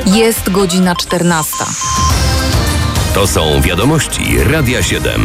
Jest godzina 14. To są wiadomości Radia 7.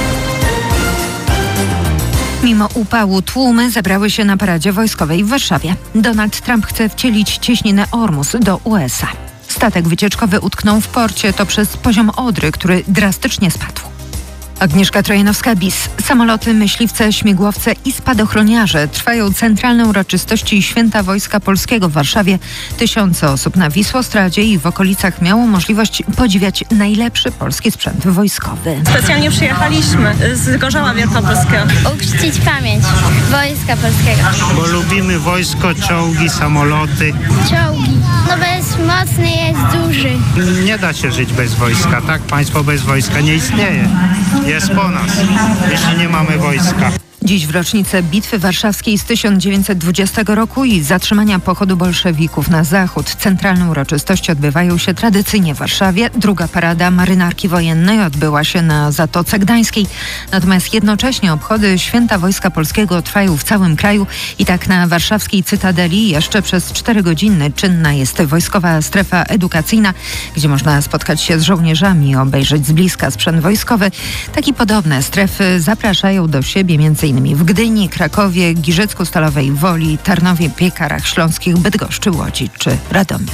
Mimo upału tłumy zebrały się na paradzie wojskowej w Warszawie. Donald Trump chce wcielić cieśninę Ormus do USA. Statek wycieczkowy utknął w porcie, to przez poziom Odry, który drastycznie spadł. Agnieszka Trojanowska-Bis. Samoloty, myśliwce, śmigłowce i spadochroniarze trwają centralne uroczystości Święta Wojska Polskiego w Warszawie. Tysiące osób na Wisłostradzie i w okolicach miało możliwość podziwiać najlepszy polski sprzęt wojskowy. Specjalnie przyjechaliśmy z Gorzoła Wielkopolskiego. Uczcić pamięć Wojska Polskiego. Bo lubimy wojsko, czołgi, samoloty. Czołgi. No bo jest mocny, jest duży. Nie da się żyć bez wojska, tak? Państwo bez wojska nie istnieje. Jest po nas, jeśli nie mamy wojska. Dziś w rocznicę Bitwy Warszawskiej z 1920 roku i zatrzymania pochodu bolszewików na zachód. Centralne uroczystości odbywają się tradycyjnie w Warszawie. Druga parada marynarki wojennej odbyła się na Zatoce Gdańskiej. Natomiast jednocześnie obchody Święta Wojska Polskiego trwają w całym kraju i tak na warszawskiej Cytadeli jeszcze przez 4 godziny czynna jest wojskowa strefa edukacyjna, gdzie można spotkać się z żołnierzami i obejrzeć z bliska sprzęt wojskowy. Takie podobne strefy zapraszają do siebie m.in. w Gdyni, Krakowie, Giżycku-Stalowej Woli, Tarnowie, Piekarach Śląskich, Bydgoszczy, Łodzi czy Radomiu.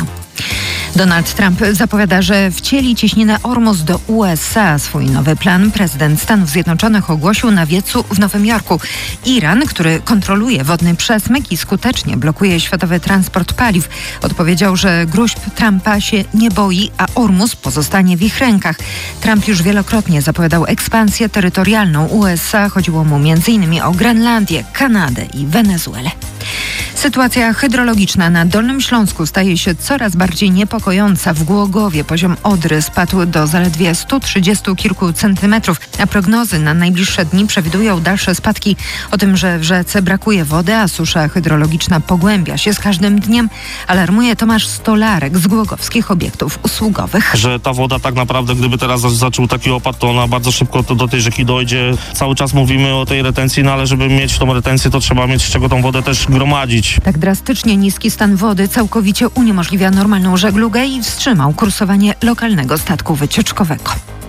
Donald Trump zapowiada, że wcieli cieśninę Ormus do USA. Swój nowy plan prezydent Stanów Zjednoczonych ogłosił na wiecu w Nowym Jorku. Iran, który kontroluje wodny przesmyk i skutecznie blokuje światowy transport paliw, odpowiedział, że gróźb Trumpa się nie boi, a Ormus pozostanie w ich rękach. Trump już wielokrotnie zapowiadał ekspansję terytorialną USA. Chodziło mu m.in. o Grenlandię, Kanadę i Wenezuelę. Sytuacja hydrologiczna na Dolnym Śląsku staje się coraz bardziej niepokojąca. W Głogowie poziom Odry spadł do zaledwie 130 kilku centymetrów, a prognozy na najbliższe dni przewidują dalsze spadki. O tym, że w rzece brakuje wody, a susza hydrologiczna pogłębia się z każdym dniem, alarmuje Tomasz Stolarek z głogowskich obiektów usługowych. Że ta woda tak naprawdę, gdyby teraz zaczął taki opad, to ona bardzo szybko do tej rzeki dojdzie. Cały czas mówimy o tej retencji, no ale żeby mieć tą retencję, to trzeba mieć z czego tą wodę też gromadzić. Tak drastycznie niski stan wody całkowicie uniemożliwia normalną żeglugę i wstrzymał kursowanie lokalnego statku wycieczkowego.